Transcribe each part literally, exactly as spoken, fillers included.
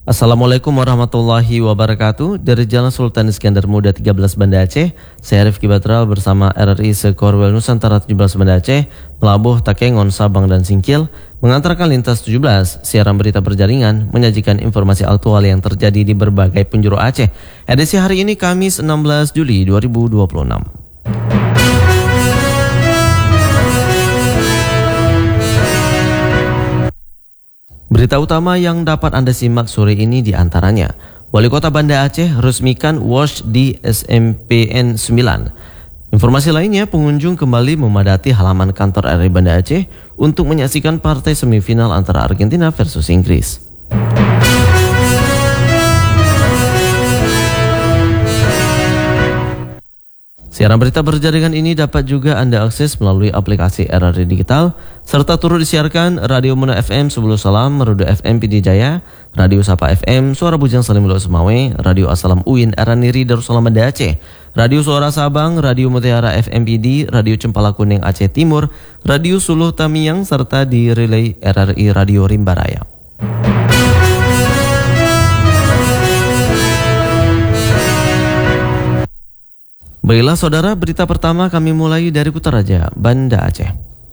Assalamualaikum warahmatullahi wabarakatuh. Dari Jalan Sultan Iskandar Muda tiga belas Banda Aceh, saya Rifki Batral bersama R R I Sekorwil Nusantara tujuh belas Banda Aceh, Pelabuh, Takengon, Sabang, dan Singkil mengantarkan lintas tujuh belas, siaran berita berjaringan, menyajikan informasi aktual yang terjadi di berbagai penjuru Aceh. Edisi hari ini Kamis enam belas Juli dua ribu dua puluh enam. Berita utama yang dapat Anda simak sore ini diantaranya: Wali Kota Banda Aceh resmikan wash di S M P N sembilan. Informasi lainnya, pengunjung kembali memadati halaman kantor R R I Banda Aceh untuk menyaksikan partai semifinal antara Argentina versus Inggris. Siaran berita berjaringan ini dapat juga Anda akses melalui aplikasi R R I Digital, serta turut disiarkan Radio Muna F M Sebulu Salam, Merudu F M P D Jaya, Radio Sapa F M, Suara Bujang Salim Luar Semawe, Radio Asalam U I N Araniri Darussalam Banda Aceh, Radio Suara Sabang, Radio Mutiara F M P D, Radio Cempala Kuning Aceh Timur, Radio Suluh Tamiang, serta di relay R R I Radio Rimba Raya. Baiklah saudara, berita pertama kami mulai dari Kutaraja, Banda Aceh.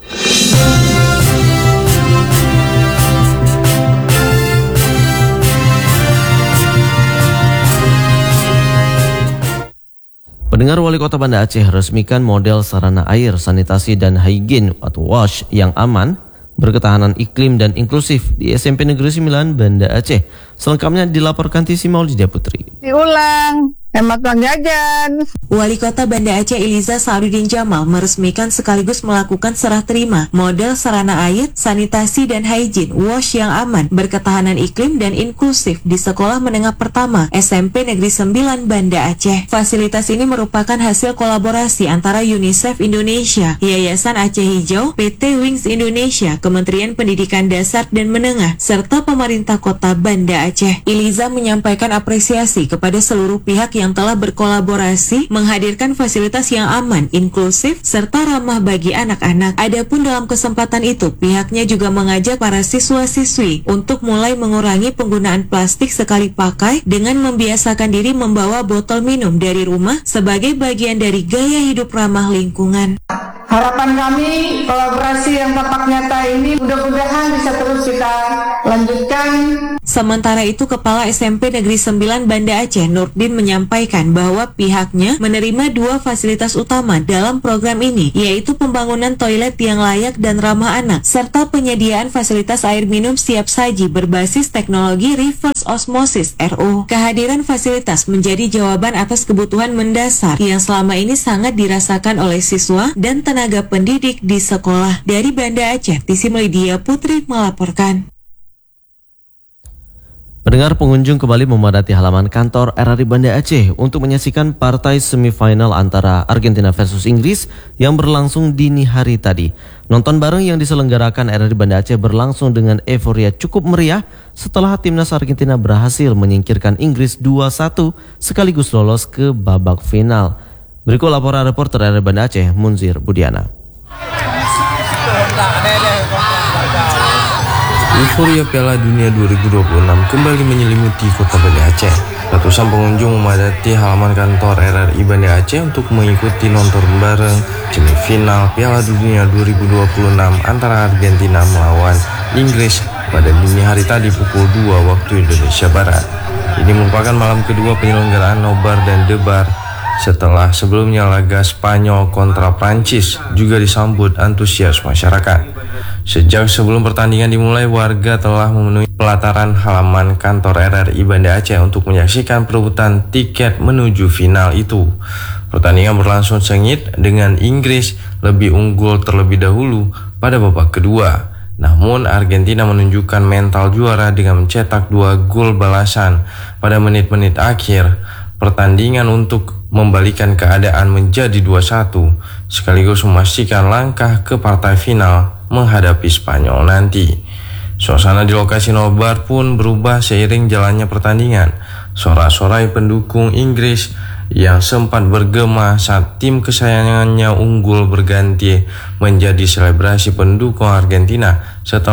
Pendengar, Wali Kota Banda Aceh resmikan model sarana air, sanitasi dan higien atau wash yang aman, berketahanan iklim dan inklusif di S M P Negeri sembilan Banda Aceh. Selengkapnya dilaporkan Tisi Maulidia Putri. Diulang, hemat uang jajan. Wali Kota Banda Aceh Iliza Sa'aduddin Jamal meresmikan sekaligus melakukan serah terima model sarana air, sanitasi dan higien wash yang aman, berketahanan iklim dan inklusif di Sekolah Menengah Pertama S M P Negeri sembilan Banda Aceh. Fasilitas ini merupakan hasil kolaborasi antara UNICEF Indonesia, Yayasan Aceh Hijau, P T Wings Indonesia, Kementerian Pendidikan Dasar dan Menengah, serta pemerintah Kota Banda Aceh. Iliza menyampaikan apresiasi kepada seluruh pihak yang telah berkolaborasi menghadirkan fasilitas yang aman, inklusif, serta ramah bagi anak-anak. Adapun dalam kesempatan itu, pihaknya juga mengajak para siswa-siswi untuk mulai mengurangi penggunaan plastik sekali pakai dengan membiasakan diri membawa botol minum dari rumah sebagai bagian dari gaya hidup ramah lingkungan. Harapan kami kolaborasi yang tampak nyata ini mudah-mudahan bisa terus kita lanjutkan. Sementara itu, Kepala S M P Negeri sembilan Banda Aceh Nurdin menyampaikan bahwa pihaknya menerima dua fasilitas utama dalam program ini, yaitu pembangunan toilet yang layak dan ramah anak, serta penyediaan fasilitas air minum siap saji berbasis teknologi reverse osmosis R O. Kehadiran fasilitas menjadi jawaban atas kebutuhan mendasar yang selama ini sangat dirasakan oleh siswa dan tenaga pendidik di sekolah. Dari Banda Aceh, Tisi Maulidia Putri melaporkan. Pendengar, pengunjung kembali memadati halaman kantor R R I Banda Aceh untuk menyaksikan partai semifinal antara Argentina versus Inggris yang berlangsung dini hari tadi. Nonton bareng yang diselenggarakan R R I Banda Aceh berlangsung dengan euforia cukup meriah setelah timnas Argentina berhasil menyingkirkan Inggris dua satu sekaligus lolos ke babak final. Berikut laporan reporter R R I Banda Aceh, Munzir Budiana. Euforia Piala Dunia dua ribu dua puluh enam kembali menyelimuti kota Banda Aceh. Ratusan pengunjung memadati halaman kantor R R I Banda Aceh untuk mengikuti nonton bareng semifinal Piala Dunia dua ribu dua puluh enam antara Argentina melawan Inggris pada dini hari tadi pukul dua waktu Indonesia Barat. Ini merupakan malam kedua penyelenggaraan nobar dan debar setelah sebelumnya laga Spanyol kontra Prancis juga disambut antusias masyarakat. Sejak sebelum pertandingan dimulai, warga telah memenuhi pelataran halaman kantor R R I Banda Aceh untuk menyaksikan perebutan tiket menuju final itu. Pertandingan berlangsung sengit dengan Inggris lebih unggul terlebih dahulu pada babak kedua. Namun Argentina menunjukkan mental juara dengan mencetak dua gol balasan pada menit-menit akhir pertandingan untuk membalikan keadaan menjadi dua satu sekaligus memastikan langkah ke partai final menghadapi Spanyol nanti. Suasana di lokasi nobar pun berubah seiring jalannya pertandingan. Sorak-sorai pendukung Inggris yang sempat bergema saat tim kesayangannya unggul berganti menjadi selebrasi pendukung Argentina setelah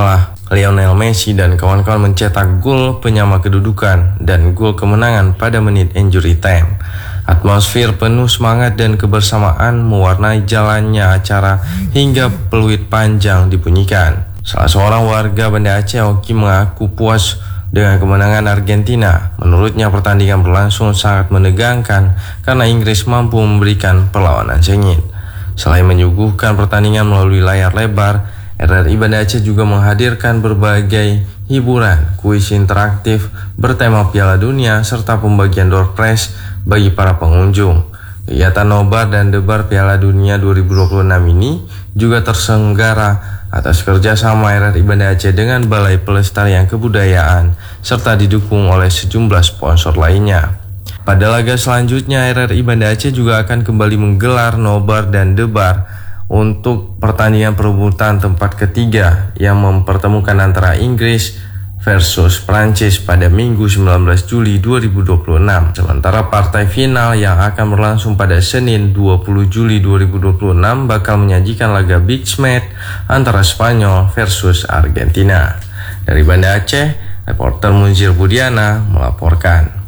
Lionel Messi dan kawan-kawan mencetak gol penyama kedudukan dan gol kemenangan pada menit injury time. Atmosfer penuh semangat dan kebersamaan mewarnai jalannya acara hingga peluit panjang dibunyikan. Salah seorang warga Banda Aceh, Oki, mengaku puas dengan kemenangan Argentina. Menurutnya pertandingan berlangsung sangat menegangkan karena Inggris mampu memberikan perlawanan sengit. Selain menyuguhkan pertandingan melalui layar lebar, R R I Banda Aceh juga menghadirkan berbagai hiburan, kuis interaktif bertema Piala Dunia, serta pembagian door prize bagi para pengunjung. Kegiatan nobar dan debar Piala Dunia dua ribu dua puluh enam ini juga terselenggara atas kerjasama R R I Banda Aceh dengan Balai Pelestarian Kebudayaan serta didukung oleh sejumlah sponsor lainnya. Pada laga selanjutnya, R R I Banda Aceh juga akan kembali menggelar nobar dan debar untuk pertandingan perebutan tempat ketiga yang mempertemukan antara Inggris versus Prancis pada Minggu sembilan belas Juli dua ribu dua puluh enam. Sementara partai final yang akan berlangsung pada Senin dua puluh Juli dua ribu dua puluh enam bakal menyajikan laga big match antara Spanyol versus Argentina. Dari Banda Aceh, reporter Munzir Budiana melaporkan.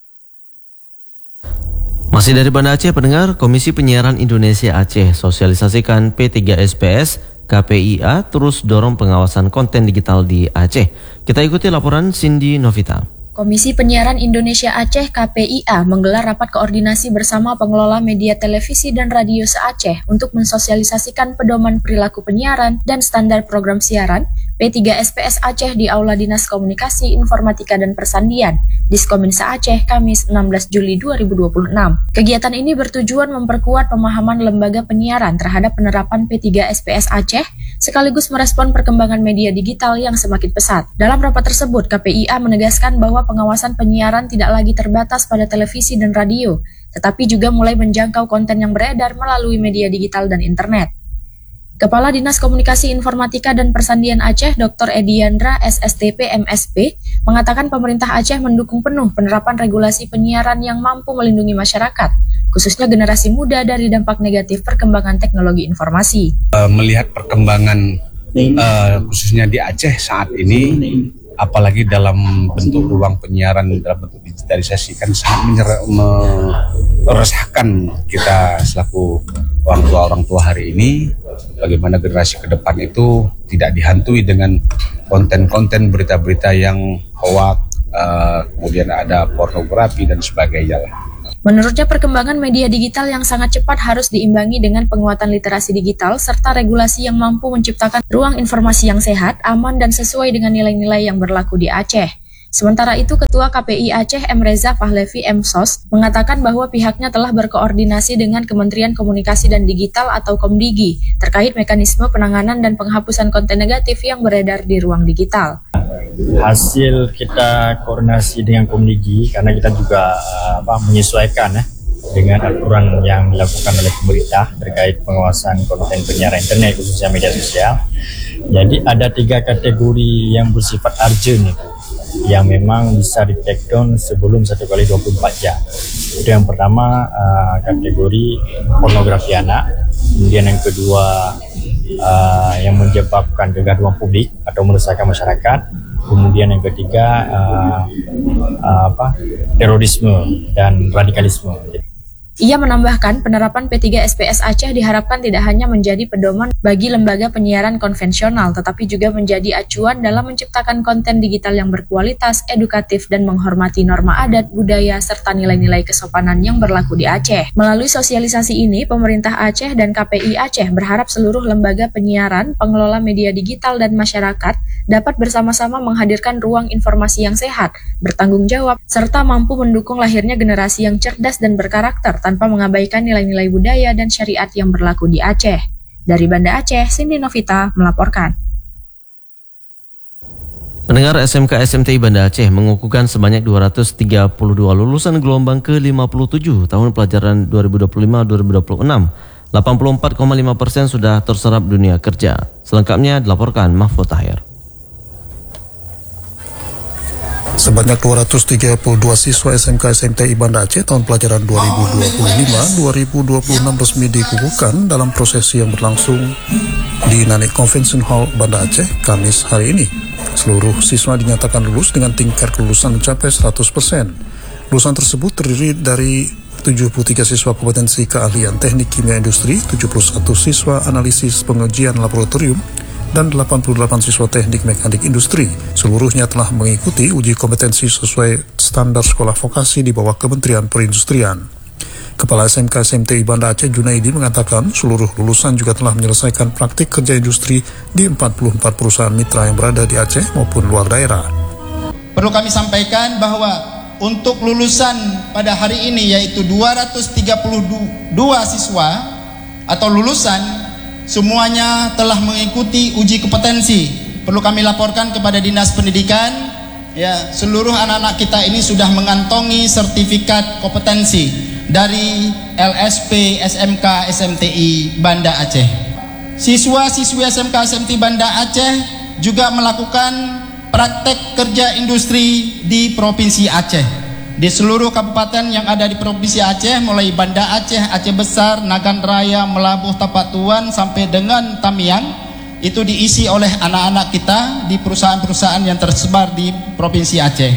Masih dari Banda Aceh, pendengar, Komisi Penyiaran Indonesia Aceh sosialisasikan P tiga S P S K P I A terus dorong pengawasan konten digital di Aceh. Kita ikuti laporan Cindy Novita. Komisi Penyiaran Indonesia Aceh K P I A menggelar rapat koordinasi bersama pengelola media televisi dan radio se-Aceh untuk mensosialisasikan pedoman perilaku penyiaran dan standar program siaran P tiga S P S Aceh di Aula Dinas Komunikasi, Informatika dan Persandian, Diskominsa Aceh, Kamis enam belas Juli dua ribu dua puluh enam. Kegiatan ini bertujuan memperkuat pemahaman lembaga penyiaran terhadap penerapan P tiga S P S Aceh, sekaligus merespon perkembangan media digital yang semakin pesat. Dalam rapat tersebut, K P I A menegaskan bahwa pengawasan penyiaran tidak lagi terbatas pada televisi dan radio, tetapi juga mulai menjangkau konten yang beredar melalui media digital dan internet. Kepala Dinas Komunikasi, Informatika dan Persandian Aceh, Doktor Ediandra S S T P M S P, mengatakan pemerintah Aceh mendukung penuh penerapan regulasi penyiaran yang mampu melindungi masyarakat, khususnya generasi muda dari dampak negatif perkembangan teknologi informasi. Uh, melihat perkembangan uh, khususnya di Aceh saat ini, apalagi dalam bentuk ruang penyiaran dalam bentuk digitalisasi, kan sangat meresahkan kita selaku orang tua orang tua hari ini. Bagaimana generasi ke depan itu tidak dihantui dengan konten-konten berita-berita yang hoak, uh, kemudian ada pornografi dan sebagainya lah. Menurutnya, perkembangan media digital yang sangat cepat harus diimbangi dengan penguatan literasi digital serta regulasi yang mampu menciptakan ruang informasi yang sehat, aman, dan sesuai dengan nilai-nilai yang berlaku di Aceh. Sementara itu, Ketua K P I Aceh M. Reza Fahlevi M Sos mengatakan bahwa pihaknya telah berkoordinasi dengan Kementerian Komunikasi dan Digital atau Komdigi terkait mekanisme penanganan dan penghapusan konten negatif yang beredar di ruang digital. Hasil kita koordinasi dengan Komdigi karena kita juga apa, menyesuaikan ya, dengan aturan yang dilakukan oleh pemerintah terkait pengawasan konten penyiaran internet khususnya media sosial. Jadi ada tiga kategori yang bersifat urgent itu, yang memang bisa di-take down sebelum satu kali dua puluh empat jam. Itu yang pertama, uh, kategori pornografi anak. Kemudian yang kedua, uh, yang menyebabkan kegaduhan publik atau meresahkan masyarakat. Kemudian yang ketiga, uh, uh, apa, terorisme dan radikalisme. Ia menambahkan penerapan P tiga S P S Aceh diharapkan tidak hanya menjadi pedoman bagi lembaga penyiaran konvensional, tetapi juga menjadi acuan dalam menciptakan konten digital yang berkualitas, edukatif, dan menghormati norma adat, budaya, serta nilai-nilai kesopanan yang berlaku di Aceh. Melalui sosialisasi ini, pemerintah Aceh dan K P I Aceh berharap seluruh lembaga penyiaran, pengelola media digital, dan masyarakat dapat bersama-sama menghadirkan ruang informasi yang sehat, bertanggung jawab, serta mampu mendukung lahirnya generasi yang cerdas dan berkarakter tanpa mengabaikan nilai-nilai budaya dan syariat yang berlaku di Aceh. Dari Banda Aceh, Cindy Novita melaporkan. Pendengar, S M K S M T I Banda Aceh mengukuhkan sebanyak dua ratus tiga puluh dua lulusan gelombang ke lima puluh tujuh tahun pelajaran dua ribu dua puluh lima dua ribu dua puluh enam. delapan puluh empat koma lima persen sudah terserap dunia kerja. Selengkapnya dilaporkan Mahfud Tahir. Sebanyak dua ratus tiga puluh dua siswa S M K S M T I Banda Aceh tahun pelajaran dua ribu dua puluh lima dua ribu dua puluh enam resmi dikukuhkan dalam prosesi yang berlangsung di Nanik Convention Hall Banda Aceh Kamis hari ini. Seluruh siswa dinyatakan lulus dengan tingkat kelulusan mencapai seratus persen. Lulusan tersebut terdiri dari tujuh puluh tiga siswa kompetensi keahlian teknik kimia industri, tujuh puluh satu siswa analisis pengujian laboratorium, dan delapan puluh delapan siswa teknik mekanik industri. Seluruhnya telah mengikuti uji kompetensi sesuai standar sekolah vokasi di bawah Kementerian Perindustrian. Kepala S M K S M T I Banda Aceh Junaidi mengatakan seluruh lulusan juga telah menyelesaikan praktik kerja industri di empat puluh empat perusahaan mitra yang berada di Aceh maupun luar daerah. Perlu kami sampaikan bahwa untuk lulusan pada hari ini yaitu dua ratus tiga puluh dua siswa atau lulusan semuanya telah mengikuti uji kompetensi. Perlu kami laporkan kepada Dinas Pendidikan, ya, seluruh anak-anak kita ini sudah mengantongi sertifikat kompetensi dari L S P S M K S M T I Banda Aceh. Siswa-siswi S M K S M T I Banda Aceh juga melakukan praktek kerja industri di Provinsi Aceh. Di seluruh kabupaten yang ada di Provinsi Aceh, mulai Banda Aceh, Aceh Besar, Nagan Raya, Melabuh, Tapatuan, sampai dengan Tamiang, itu diisi oleh anak-anak kita di perusahaan-perusahaan yang tersebar di Provinsi Aceh.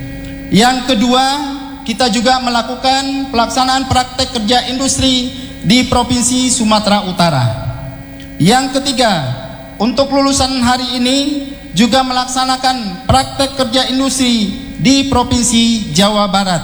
Yang kedua, kita juga melakukan pelaksanaan praktek kerja industri di Provinsi Sumatera Utara. Yang ketiga, untuk lulusan hari ini juga melaksanakan praktek kerja industri di Provinsi Jawa Barat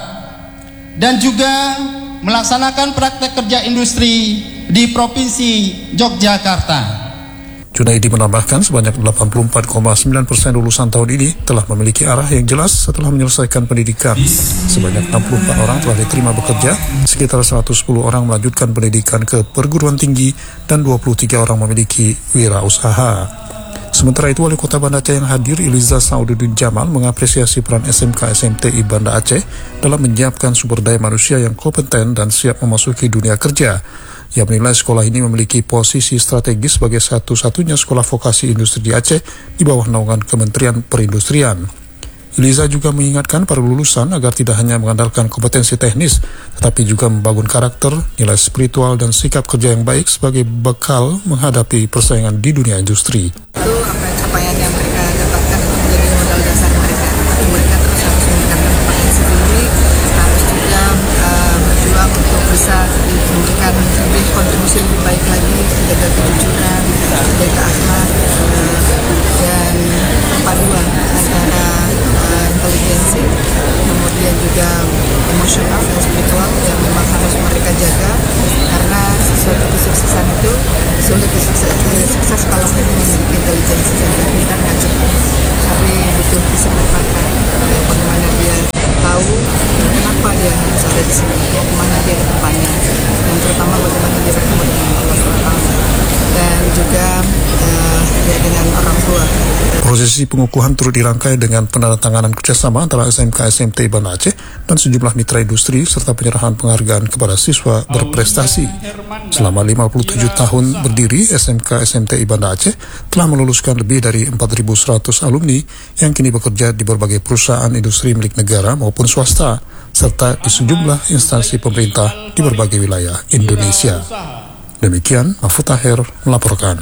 dan juga melaksanakan praktek kerja industri di Provinsi Yogyakarta. Junaidi menambahkan sebanyak delapan puluh empat koma sembilan persen lulusan tahun ini telah memiliki arah yang jelas setelah menyelesaikan pendidikan. Sebanyak enam puluh empat orang telah diterima bekerja, sekitar seratus sepuluh orang melanjutkan pendidikan ke perguruan tinggi, dan dua puluh tiga orang memiliki wirausaha. Sementara itu, Wali Kota Banda Aceh yang hadir, Iliza Saududdin Jamal, mengapresiasi peran S M K S M T I Banda Aceh dalam menyiapkan sumber daya manusia yang kompeten dan siap memasuki dunia kerja. Ia menilai sekolah ini memiliki posisi strategis sebagai satu-satunya sekolah vokasi industri di Aceh di bawah naungan Kementerian Perindustrian. Iliza juga mengingatkan para lulusan agar tidak hanya mengandalkan kompetensi teknis, tetapi juga membangun karakter, nilai spiritual, dan sikap kerja yang baik sebagai bekal menghadapi persaingan di dunia industri. Itu capaian yang mereka dapatkan menjadi modal dasar mereka. Mereka terus harus meningkatkan kompetensi diri, harus juga uh, berjuang untuk bisa memberikan lebih kontribusi lebih baik lagi, menjaga kejujuran, menjaga akhlak, uh, dan perpaduan antara uh, intelijensi, kemudian juga emosional dan spiritual yang memang harus mereka jaga, karena sesuatu kesuksesan itu sulit sukses kalau kita memiliki intelijensi dan kepintaran yang cukup, tapi butuh kesempatan bagaimana dia tahu kenapa dia harus ada di sini, mau kemana dia ke depannya, dan terutama bagaimana dia bertemu dengan Allah subhanahu wa taala dan juga uh, dia dengan orang tua. Prosesi pengukuhan turut dirangkai dengan penandatanganan kerjasama antara S M K S M T I Banda Aceh dan sejumlah mitra industri serta penyerahan penghargaan kepada siswa berprestasi. Selama lima puluh tujuh tahun berdiri, S M K S M T I Banda Aceh telah meluluskan lebih dari empat ribu seratus alumni yang kini bekerja di berbagai perusahaan industri milik negara maupun swasta, serta di sejumlah instansi pemerintah di berbagai wilayah Indonesia. Demikian, Mahfud Tahir melaporkan.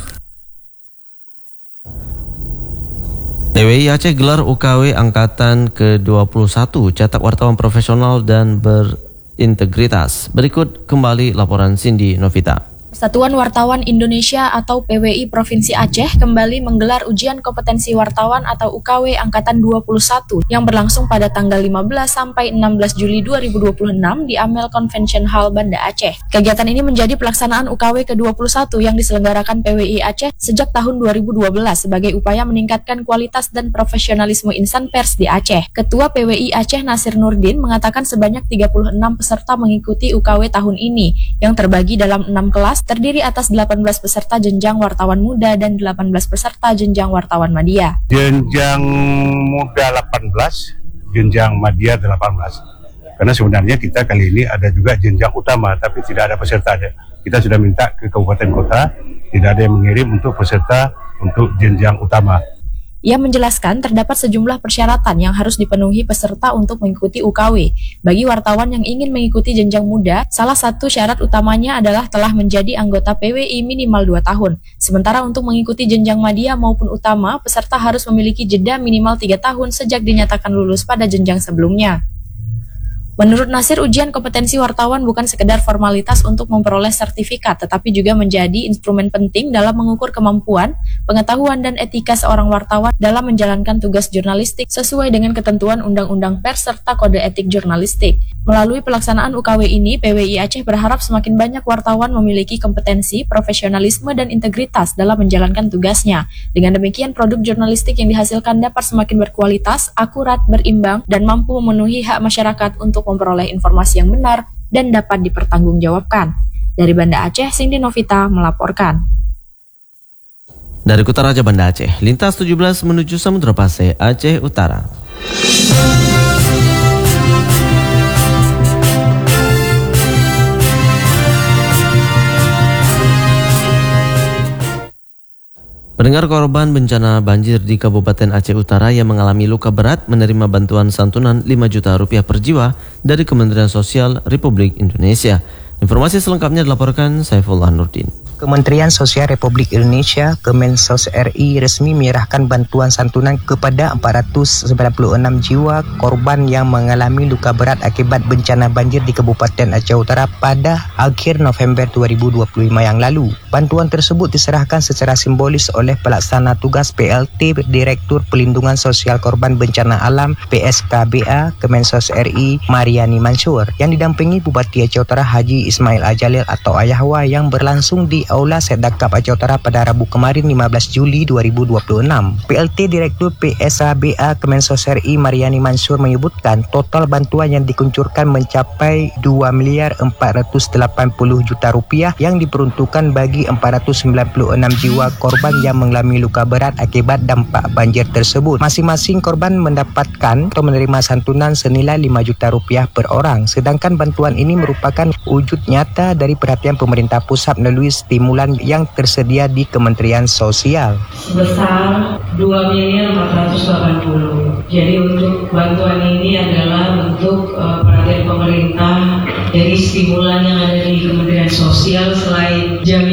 P W I Aceh gelar U K W Angkatan ke dua puluh satu, cetak wartawan profesional dan berintegritas. Berikut kembali laporan Cindy Novita. Persatuan Wartawan Indonesia atau P W I Provinsi Aceh kembali menggelar ujian kompetensi wartawan atau U K W Angkatan dua puluh satu yang berlangsung pada tanggal lima belas sampai enam belas Juli dua ribu dua puluh enam di Amel Convention Hall Banda Aceh. Kegiatan ini menjadi pelaksanaan U K W ke dua puluh satu yang diselenggarakan P W I Aceh sejak tahun dua ribu dua belas sebagai upaya meningkatkan kualitas dan profesionalisme insan pers di Aceh. Ketua P W I Aceh Nasir Nurdin mengatakan sebanyak tiga puluh enam peserta mengikuti U K W tahun ini yang terbagi dalam enam kelas, terdiri atas delapan belas peserta jenjang wartawan muda dan delapan belas peserta jenjang wartawan madya. Jenjang muda delapan belas, jenjang madya delapan belas. Karena sebenarnya kita kali ini ada juga jenjang utama, tapi tidak ada peserta. Kita sudah minta ke kabupaten kota, tidak ada yang mengirim untuk peserta untuk jenjang utama. Ia menjelaskan terdapat sejumlah persyaratan yang harus dipenuhi peserta untuk mengikuti U K W. Bagi wartawan yang ingin mengikuti jenjang muda, salah satu syarat utamanya adalah telah menjadi anggota P W I minimal dua tahun. Sementara untuk mengikuti jenjang madya maupun utama, peserta harus memiliki jeda minimal tiga tahun sejak dinyatakan lulus pada jenjang sebelumnya. Menurut Nasir, ujian kompetensi wartawan bukan sekedar formalitas untuk memperoleh sertifikat, tetapi juga menjadi instrumen penting dalam mengukur kemampuan, pengetahuan, dan etika seorang wartawan dalam menjalankan tugas jurnalistik sesuai dengan ketentuan Undang-Undang Pers serta Kode Etik Jurnalistik. Melalui pelaksanaan U K W ini, P W I Aceh berharap semakin banyak wartawan memiliki kompetensi, profesionalisme, dan integritas dalam menjalankan tugasnya. Dengan demikian, produk jurnalistik yang dihasilkan dapat semakin berkualitas, akurat, berimbang, dan mampu memenuhi hak masyarakat untuk memperoleh informasi yang benar dan dapat dipertanggungjawabkan. Dari Banda Aceh, Cindy Novita melaporkan. Dari Kutaraja Banda Aceh, lintas tujuh belas menuju Samudra Pasai, Aceh Utara. Pendengar, korban bencana banjir di Kabupaten Aceh Utara yang mengalami luka berat menerima bantuan santunan lima juta rupiah per jiwa dari Kementerian Sosial Republik Indonesia. Informasi selengkapnya dilaporkan Saifullah Nurdin. Kementerian Sosial Republik Indonesia Kemensos R I resmi menyerahkan bantuan santunan kepada empat ratus sembilan puluh enam jiwa korban yang mengalami luka berat akibat bencana banjir di Kabupaten Aceh Utara pada akhir November dua ribu dua puluh lima yang lalu. Bantuan tersebut diserahkan secara simbolis oleh pelaksana tugas P L T Direktur Pelindungan Sosial Korban Bencana Alam P S K B A Kemensos R I Mariani Mansur yang didampingi Bupati Aceh Utara Haji Ismail Ajalil atau Ayahwa yang berlangsung di Aula Sedakap Aceh Utara pada Rabu kemarin lima belas Juli dua ribu dua puluh enam. P L T Direktur P S K B A Kemensos R I Mariani Mansur menyebutkan total bantuan yang dikuncurkan mencapai dua miliar empat ratus delapan puluh juta rupiah yang diperuntukkan bagi empat ratus sembilan puluh enam jiwa korban yang mengalami luka berat akibat dampak banjir tersebut. Masing-masing korban mendapatkan atau menerima santunan senilai lima juta rupiah per orang. Sedangkan bantuan ini merupakan wujud nyata dari perhatian pemerintah pusat melalui stimulan yang tersedia di Kementerian Sosial. Sebesar dua miliar empat ratus delapan puluh. Jadi untuk bantuan ini adalah bentuk uh, perhatian pemerintah dari stimulan yang ada di Kementerian Sosial selain jaminan